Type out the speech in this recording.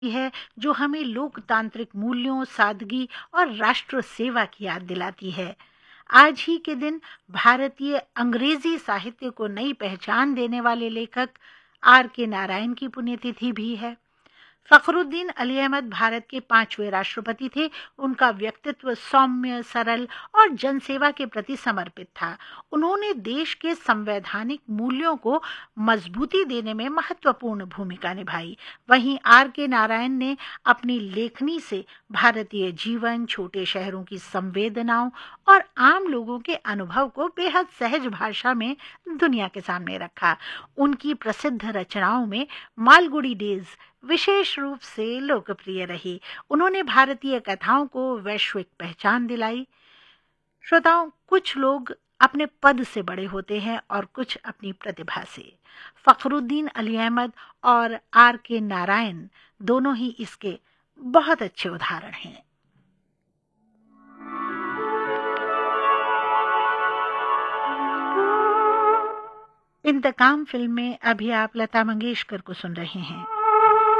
है जो हमें लोकतांत्रिक मूल्यों, सादगी और राष्ट्र सेवा की याद दिलाती है। आज ही के दिन भारतीय अंग्रेजी साहित्य को नई पहचान देने वाले लेखक आर के नारायण की पुण्यतिथि भी है। फखरुद्दीन अली अहमद भारत के 5वें राष्ट्रपति थे। उनका व्यक्तित्व सौम्य, सरल और जनसेवा के प्रति समर्पित था। उन्होंने देश के संवैधानिक मूल्यों को मजबूती देने में महत्वपूर्ण भूमिका निभाई। वहीं आर के नारायण ने अपनी लेखनी से भारतीय जीवन, छोटे शहरों की संवेदनाओं और आम लोगों के अनुभव को बेहद सहज भाषा में दुनिया के सामने रखा। उनकी प्रसिद्ध रचनाओं में मालगुडी डेज विशेष रूप से लोकप्रिय रही। उन्होंने भारतीय कथाओं को वैश्विक पहचान दिलाई। श्रोताओं, कुछ लोग अपने पद से बड़े होते हैं और कुछ अपनी प्रतिभा से। फखरुद्दीन अली अहमद और आर के नारायण दोनों ही इसके बहुत अच्छे उदाहरण हैं। इंतकाम फिल्म में अभी आप लता मंगेशकर को सुन रहे हैं।